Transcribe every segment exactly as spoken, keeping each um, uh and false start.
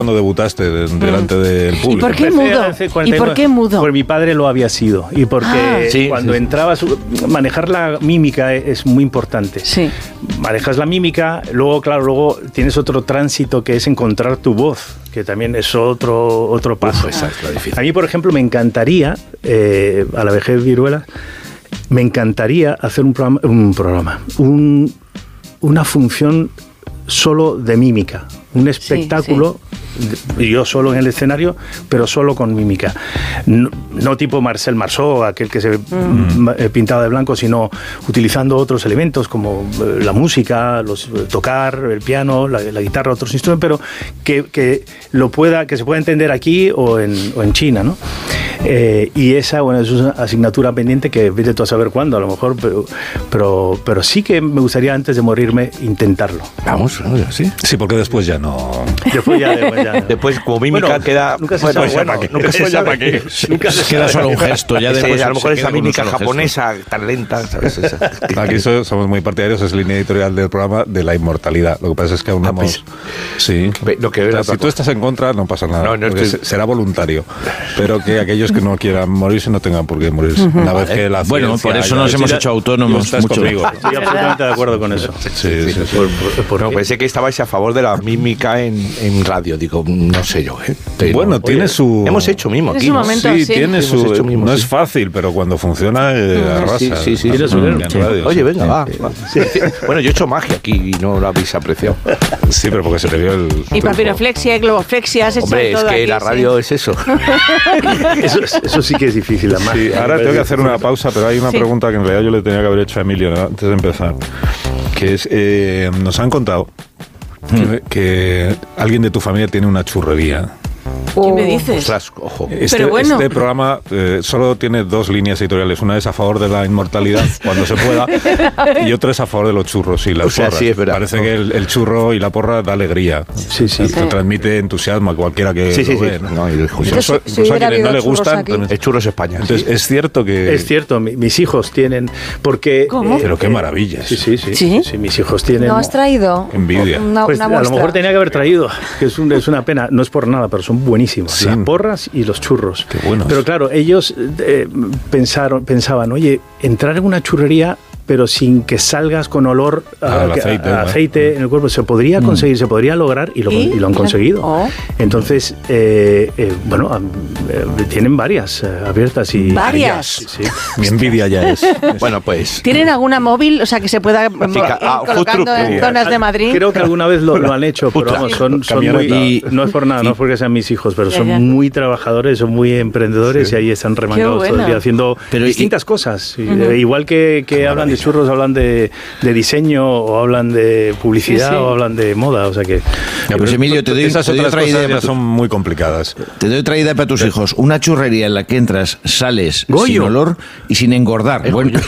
cuando debutaste de, delante mm. del público. ¿Y por qué mudo? ¿Y por qué mudo? Porque mi padre lo había sido y porque ah, sí, cuando sí, entrabas, sí. manejar la mímica es muy importante. Sí. Manejas la mímica, luego, claro, luego tienes otro tránsito que es encontrar tu voz, que también es otro, otro paso. Uf, esa es la difícil. A mí, por ejemplo, me encantaría, eh, a la vejez viruela, me encantaría hacer un programa, un programa, un, una función solo de mímica, un espectáculo, sí, sí. yo solo en el escenario, pero solo con mímica. No, no tipo Marcel Marceau, aquel que se mm. pintaba de blanco, sino utilizando otros elementos como la música, los, tocar, el piano, la, la guitarra, otros instrumentos, pero que, que lo pueda, que se pueda entender aquí o en, o en China, ¿no? Eh, y esa, bueno, es una asignatura pendiente que vete tú a saber cuándo, a lo mejor, pero, pero, pero sí que me gustaría antes de morirme intentarlo. Vamos, ¿sí? Sí, porque después ya no. Después ya, después ya. Después, como mímica, bueno, queda. Nunca se bueno, sabe. Bueno, Nunca, nunca se sabe. Qué. Nunca se queda solo un gesto. Ya después sí, a lo mejor esa mímica japonesa gesto. tan lenta, ¿sabes? Esa. Aquí somos muy partidarios, es línea editorial del programa de la inmortalidad. Lo que pasa es que aún no hemos. Sí. Lo que o sea, si tú estás en contra, no pasa nada. No, no estoy... Será voluntario. Pero que aquellos que no quieran morirse no tengan por qué morirse. Uh-huh. Una vez que la bueno, por eso nos hemos hecho autónomos mucho. Conmigo. Estoy absolutamente de acuerdo con eso. Sí, sí, sí, sí. Por, por, por no, pensé que estabais a favor de la mímica en, en radio. Digo, no sé yo. ¿eh? Bueno, no. tiene Oye, su... Hemos hecho mimo aquí. ¿no? Momento, sí, sí, tiene sí, su... Mimo, no sí. es fácil, pero cuando funciona, eh, arrasa. Sí, sí, sí. Tiene sí, su sí. radio. Oye, venga, va. va. Sí. Bueno, yo he hecho magia aquí y no lo habéis apreciado. Sí, pero porque se te vio el... Y papiroflexia y globoflexia has hecho todo. Hombre, es que aquí, la radio sí. es eso. eso. Eso sí que es difícil, la magia. Sí, ahora tengo que hacer una pausa, pero hay una sí. pregunta que en realidad yo le tenía que haber hecho a Emilio, ¿no? Antes de empezar, que es, eh, nos han contado que, que alguien de tu familia tiene una churrería. ¿Qué me dices? Ostras, ojo. Este, Pero bueno. este programa eh, solo tiene dos líneas editoriales. Una es a favor de la inmortalidad cuando se pueda y otra es a favor de los churros y las o sea, porras. Sí, es verdad. Parece no. que el, el churro y la porra da alegría. Sí, sí. Te sí. transmite entusiasmo a cualquiera que sí, sí, lo ve. Sí. ¿no? No, y incluso si, si a quienes no le gustan. Es churros España. Entonces, sí. es cierto que... Es cierto, mi, mis hijos tienen... porque ¿Cómo? Eh, pero qué maravilla. Sí, sí, sí, sí. sí. Mis hijos tienen... ¿No has traído? Envidia. Una, pues una a lo mejor tenía que haber traído, que es, un, es una pena. No es por nada, pero son buenísimos. Sí. Las porras y los churros. Qué buenos. Pero claro, ellos eh, pensaron, pensaban, oye, entrar en una churrería pero sin que salgas con olor a, ah, a, aceite, a, a aceite en el cuerpo, se podría conseguir, mm. se podría lograr y lo, ¿Y? y lo han conseguido. Oh. Entonces, eh, eh, bueno, eh, tienen varias eh, abiertas y... ¿Varias? Sí, sí. Mi envidia ya es. Bueno, pues... ¿Tienen alguna móvil, o sea, que se pueda ir ah, colocando en zonas de Madrid? Creo que alguna vez lo, lo han hecho, pero vamos, son, son muy... Y, no es por nada, no es porque sean mis hijos, pero son ya, ya. muy trabajadores, son muy emprendedores sí. y ahí están remangados bueno. todo el día haciendo pero distintas y, cosas. Y, uh-huh. Igual que, que hablan de churros, hablan de de diseño o hablan de publicidad sí, sí. o hablan de moda, o sea que... Ya, pues Emilio, te doy, esas te doy otras otra idea cosas para son muy complicadas. Te doy otra idea para tus hijos. Una churrería en la que entras, sales Goyo. sin olor y sin engordar. Eh, bueno.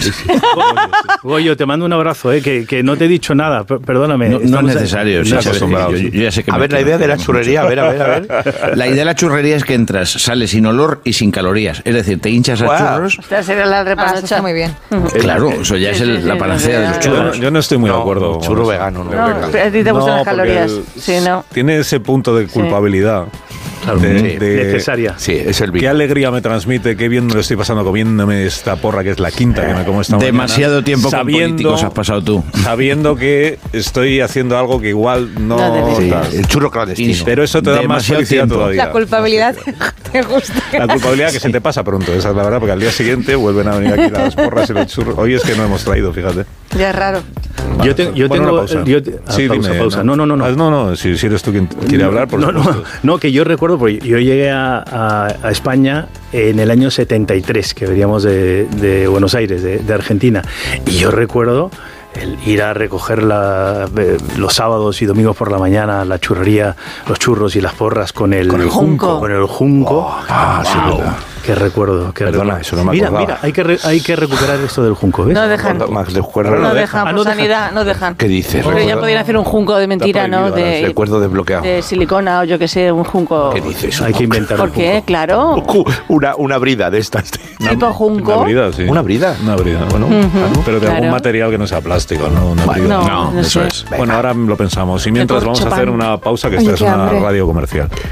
Goyo, te mando un abrazo, eh, que, que no te he dicho nada, perdóname. No, no es necesario. A, sí, yo, yo ya sé que a ver, la idea de la churrería, a ver, a ver, a ver. La idea de la churrería es que entras, sales sin olor y sin calorías. Es decir, te hinchas a wow. churros. Esta sería la repanocha. Ah, muy bien. Claro, eso ya es el, la panacea de los churros. Yo no estoy muy no, de acuerdo. Churro vegano, no. no a ti te gustan no, las calorías. Sí, no. Tiene ese punto de culpabilidad. Claro, de, sí, de, necesaria. Sí, es el vino. Qué alegría me transmite, qué bien me lo estoy pasando comiéndome esta porra que es la quinta que me como esta Demasiado mañana, tiempo sabiendo, con políticos has pasado tú. Sabiendo que estoy haciendo algo que igual no... no sí, el churro clandestino. Pero eso te da más felicidad tiempo. todavía. La culpabilidad te gusta. La culpabilidad que se te pasa pronto, esa es la verdad, porque al día siguiente vuelven a venir aquí las porras y los churros. Hoy es que no hemos traído, fíjate. Ya es raro. Vale, yo, te, yo bueno, tengo... Pausa. Yo, ah, sí, pausa, dime. Pausa. No, no, no. No, no, no si, si eres tú quien quiere hablar, por no, supuesto. No, no, que yo recuerdo, porque yo llegué a, a, a España en el año setenta y tres, que veníamos de, de Buenos Aires, de, de Argentina. Y yo recuerdo el ir a recoger la, los sábados y domingos por la mañana la churrería, los churros y las porras con el, con el junco. Con el junco. Oh, ah, sí, wow. Qué recuerdo, qué Perdona, recuerdo. eso no me Mira, acordaba. mira, hay que, re, hay que recuperar esto del junco, ¿ves? No dejan. No, Max, recuerdo, No, no dejan, Ah, por no dejan. sanidad, no dejan. ¿Qué dices? Pero ya podrían hacer un junco de mentira, ¿no? prohibido, De, Recuerdo desbloqueado. de silicona o yo que sé, un junco. ¿Qué dices? Hay que inventar ¿Por un qué? junco. Claro. Una, una brida de estas. Tipo junco. Una brida, sí. ¿Una brida? Una brida, bueno. Ujú, pero de algún claro. material que no sea plástico, ¿no? Una Vale. brida. No, No, no eso sé. es. Bueno, ahora lo pensamos. Y mientras vamos a corcho hacer pan. una pausa, que Oye, esta es qué una hambre. radio comercial.